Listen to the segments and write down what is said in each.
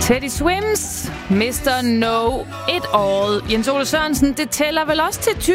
Teddy Swims, Mr. Know It All. Jens Ole Sørensen, det tæller vel også til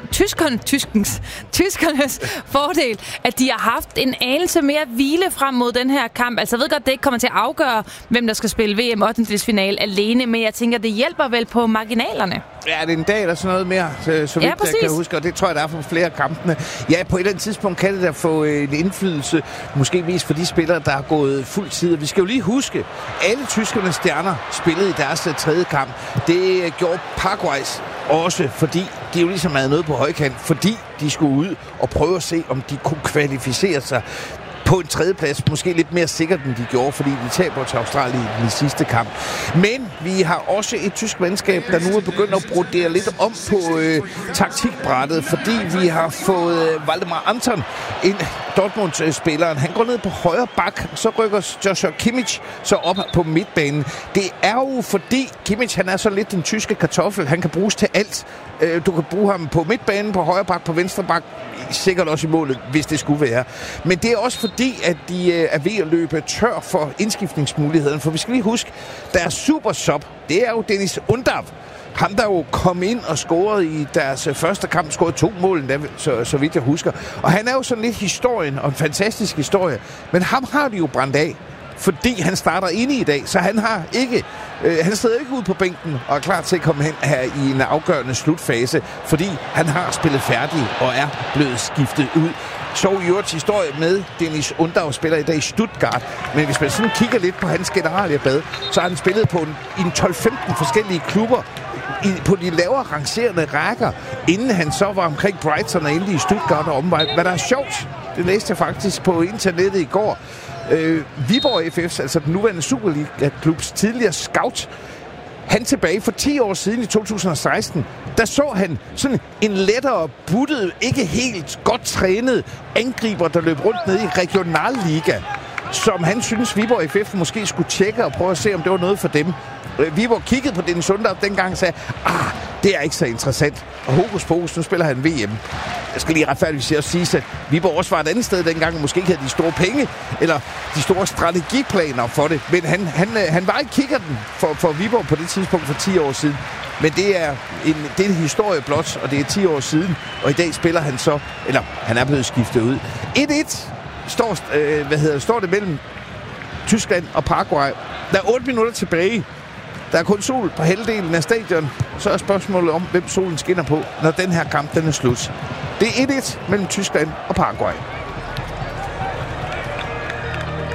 tyskernes fordel, at de har haft en anelse mere hvile frem mod den her kamp. Altså jeg ved godt, det ikke kommer til at afgøre, hvem der skal spille VM 8-delsfinale alene, men jeg tænker, det hjælper vel på marginalerne. Ja, det er en dag, der er sådan noget mere, så vidt jeg kan huske, og det tror jeg, der er for flere af kampene. Ja, på et eller andet tidspunkt kan det da få en indflydelse, måske mest for de spillere, der har gået fuld tid. Vi skal jo lige huske, alle tyskernes stjerner spillede i deres tredje kamp. Det gjorde Paraguays også, fordi de jo ligesom havde noget på højkant, fordi de skulle ud og prøve at se, om de kunne kvalificere sig på en tredjeplads, måske lidt mere sikkert, end de gjorde, fordi de taber til Australien i den sidste kamp. Men vi har også et tysk mandskab, der nu er begyndt at brodere lidt om på taktikbrættet, fordi vi har fået Waldemar Anton ind, Dortmund-spilleren. Han går ned på højre bak, så rykker Joshua Kimmich så op på midtbanen. Det er jo fordi Kimmich, han er så lidt den tyske kartoffel. Han kan bruges til alt. Du kan bruge ham på midtbanen, på højre bak, på venstre bak, sikkert også i målet, hvis det skulle være. Men det er også fordi, at de er ved at løbe tør for indskiftningsmuligheden. For vi skal lige huske, deres super sub, det er jo Dennis Undav. Ham, der jo kom ind og scorede i deres første kamp, scorede 2 mål, så vidt jeg husker. Og han er jo sådan lidt historien, og en fantastisk historie. Men ham har de jo brændt af, fordi han starter inde i dag, så han har ikke, han sidder ikke ude på bænken og er klar til at komme hen her i en afgørende slutfase, fordi han har spillet færdig og er blevet skiftet ud. Så i øvrigt historie med Dennis Undav spiller i dag i Stuttgart, men hvis man sådan kigger lidt på hans generalieblad, så har han spillet på i 12-15 forskellige klubber på de lavere rangerende rækker, inden han så var omkring Brighton og endelig i Stuttgart og omvej. Hvad der er sjovt, det læste jeg faktisk på internettet i går. Viborg FF's, altså den nuværende Superliga-klubs tidligere scout, han tilbage for 10 år siden i 2016, der så han sådan en lettere buttet, ikke helt godt trænet angriber, der løb rundt ned i Regionalliga, som han synes Viborg FF måske skulle tjekke og prøve at se, om det var noget for dem. Viborg kiggede på Dennis Undav dengang og sagde, det er ikke så interessant. Og hokus pokus, nu spiller han VM. Jeg skal lige retfærdigvis også sige, at Viborg også var et andet sted dengang, og måske ikke havde de store penge, eller de store strategiplaner for det. Men han var ikke kikkerten for Viborg på det tidspunkt for 10 år siden. Men det er en historie blot, og det er 10 år siden. Og i dag spiller han så, eller han er blevet skiftet ud. 1-1 står det mellem Tyskland og Paraguay. Der er 8 minutter tilbage. Der er kun sol på halvdelen af stadion. Så er spørgsmålet om, hvem solen skinner på, når den her kamp den er slut. Det er 1-1 mellem Tyskland og Paraguay.